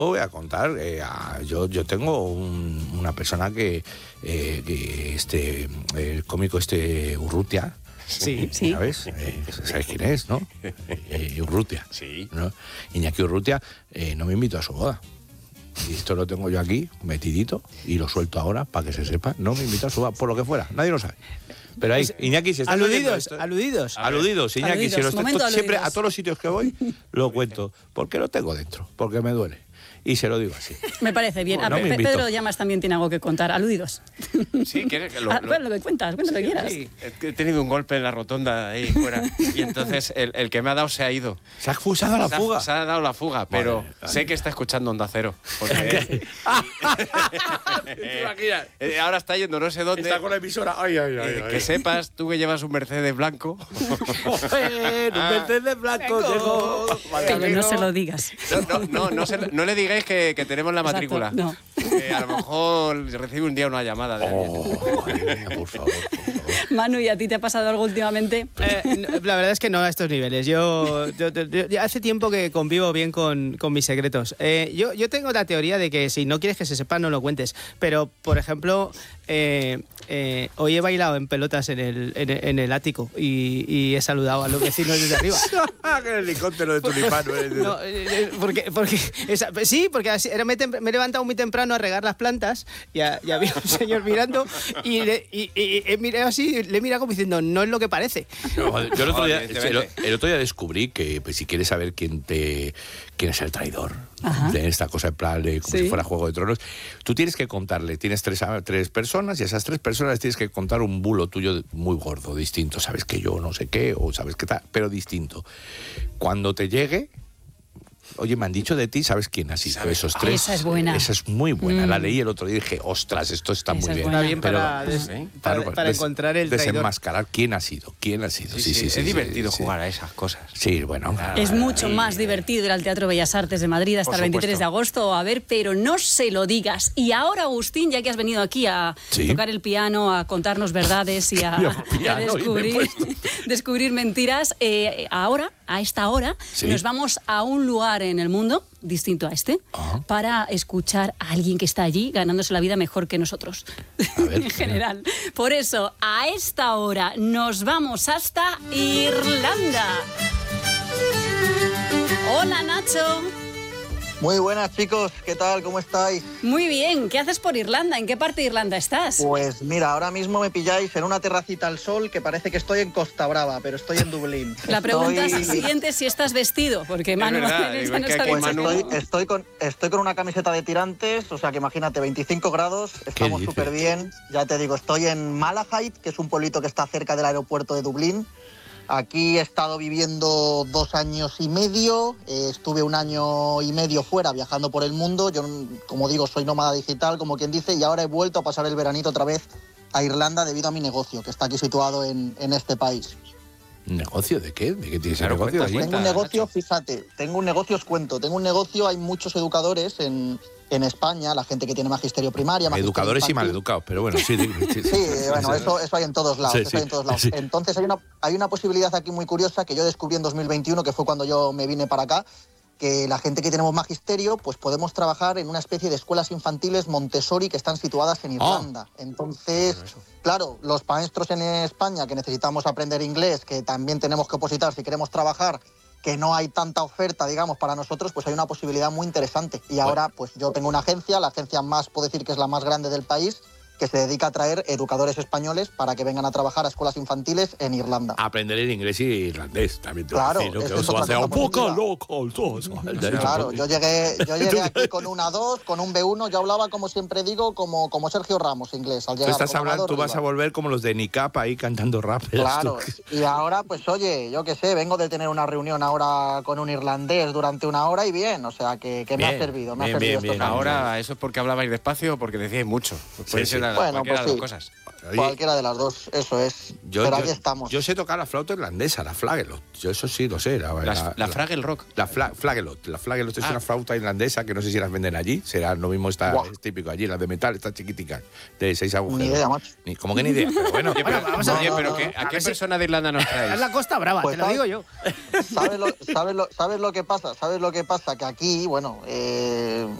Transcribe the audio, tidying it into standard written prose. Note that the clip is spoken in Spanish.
voy a contar. Yo tengo una persona que el cómico Urrutia. Sí. ¿Sabes? ¿Sabes quién es, no? Urrutia. Sí. ¿No? Iñaki Urrutia no me invitó a su boda. Y esto lo tengo yo aquí, metidito, y lo suelto ahora para que se sepa. No me invitó a su boda, por lo que fuera. Nadie lo sabe. Pero ahí, Iñaki, si estás Aludidos. Iñaki, si lo Momento siempre aludidos. a todos los sitios que voy lo cuento, porque lo tengo dentro, porque me duele. Y se lo digo así. Me parece bien. No me invitó. Pedro Llamas también tiene algo que contar. Aludidos. Sí, ¿quieres que Bueno, lo que cuentas, cuenta lo que quieras. Sí, he tenido un golpe en la rotonda ahí fuera y entonces el que me ha dado se ha ido. Se ha expulsado a la fuga. Se ha dado la fuga, pero sé que está escuchando Onda Cero. Porque ahora está yendo no sé dónde. Está con la emisora. Ay. Que sepas, tú que llevas un Mercedes blanco. Un Mercedes blanco llegó. Pero no se lo digas. No le digáis que tenemos la matrícula. Exacto, Que a lo mejor recibe un día una llamada de alguien. Por favor. Manu, ¿y a ti te ha pasado algo últimamente? La verdad es que no a estos niveles. Yo hace tiempo que convivo bien con mis secretos. Yo tengo la teoría de que si no quieres que se sepa, no lo cuentes. Pero, por ejemplo, hoy he bailado en pelotas en el ático y he saludado a los vecinos desde arriba. ¡Qué helicóptero de tulipano! No, porque así, me he levantado muy temprano a regar las plantas y había un señor mirando y he mirado así, le he mirado como diciendo, no es lo que parece. No, yo el otro día descubrí que pues, si quieres saber quién es el traidor de esta cosa en plan como si fuera Juego de Tronos, tú tienes que contarle, tienes tres personas y a esas tres personas les tienes que contar un bulo tuyo muy gordo, distinto, sabes que yo no sé qué o sabes qué tal, pero distinto. Cuando te llegue, oye, me han dicho de ti, ¿sabes quién ha sido? Esos tres. Esa es buena. Esa es muy buena. La leí el otro día y dije, ostras, esto está muy bien. Está bien Pero, para encontrar el traidor. Desenmascarar quién ha sido. Sí. Es divertido jugar a esas cosas. Sí, bueno. Es mucho más divertido ir al Teatro Bellas Artes de Madrid hasta el 23 de agosto a ver, pero no se lo digas. Y ahora, Agustín, ya que has venido aquí a tocar el piano, a contarnos verdades y a descubrir mentiras, ahora, a esta hora, nos vamos a un lugar en el mundo distinto a este, para escuchar a alguien que está allí ganándose la vida mejor que nosotros, en general. Por eso, a esta hora nos vamos hasta Irlanda. Hola, Nacho. Muy buenas, chicos, ¿qué tal? ¿Cómo estáis? Muy bien, ¿qué haces por Irlanda? ¿En qué parte de Irlanda estás? Pues mira, ahora mismo me pilláis en una terracita al sol que parece que estoy en Costa Brava, pero estoy en Dublín. La pregunta siguiente es si estás vestido, porque Manu no está pues estoy con una camiseta de tirantes, o sea que imagínate, 25 grados, estamos súper bien. Ya te digo, estoy en Malahide, que es un pueblito que está cerca del aeropuerto de Dublín. Aquí he estado viviendo 2 años y medio, estuve 1 año y medio fuera viajando por el mundo. Yo, como digo, soy nómada digital, como quien dice, y ahora he vuelto a pasar el veranito otra vez a Irlanda debido a mi negocio, que está aquí situado en este país. ¿Negocio de qué? ¿De qué tienes negocio? Tengo un negocio, fíjate, os cuento, tengo un negocio, hay muchos educadores en España, la gente que tiene magisterio primaria. Educadores y maleducados, pero bueno, sí. Bueno, eso hay en todos lados. Sí. Entonces hay una posibilidad aquí muy curiosa que yo descubrí en 2021, que fue cuando yo me vine para acá, que la gente que tenemos magisterio, pues podemos trabajar en una especie de escuelas infantiles Montessori que están situadas en Irlanda. Entonces, claro, los maestros en España que necesitamos aprender inglés, que también tenemos que opositar si queremos trabajar, que no hay tanta oferta, digamos, para nosotros, pues hay una posibilidad muy interesante. Y ahora, pues yo tengo una agencia, la agencia más, puedo decir que es la más grande del país, que se dedica a traer educadores españoles para que vengan a trabajar a escuelas infantiles en Irlanda. Aprender el inglés y irlandés, también te claro, decir, que eso va a ser un poco loco. Claro, yo llegué aquí con un A2, con un B1, yo hablaba, como siempre digo, como Sergio Ramos, inglés. Al llegar, tú vas a volver como los de Nicap ahí cantando rap. Claro, y ahora, pues oye, yo qué sé, vengo de tener una reunión ahora con un irlandés durante 1 hora y bien, o sea, que me ha servido. Bien. Ahora, ¿eso es porque hablabais despacio o porque decíais mucho? Puede ser cualquiera de las dos cosas. Cualquiera de las dos, eso es. Pero aquí estamos. Yo sé tocar la flauta irlandesa, la flagelot. Yo eso sí lo sé. La Fraggle Rock. La flagelot. La flagelot es una flauta irlandesa que no sé si las venden allí. Será lo mismo, es típico allí. Las de metal, estas chiquiticas, de 6 agujeros. Ni idea, macho. ¿Cómo que ni idea? Pero bueno, vamos a ver. ¿A qué persona de Irlanda nos traes? Es la Costa Brava, Pues te lo digo yo. ¿Sabes lo que pasa? ¿Sabes lo que pasa? Que aquí, bueno,